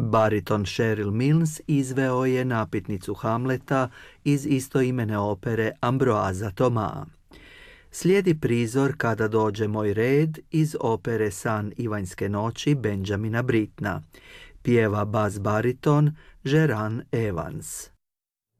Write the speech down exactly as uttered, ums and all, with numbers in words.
Bariton Cheryl Milnes izveo je napitnicu Hamleta iz istoimene opere Ambroisa Thomas. Slijedi prizor Kada dođe moj red iz opere San Ivanjske noći Benjamina Brittna. Pjeva bas bariton Geran Evans.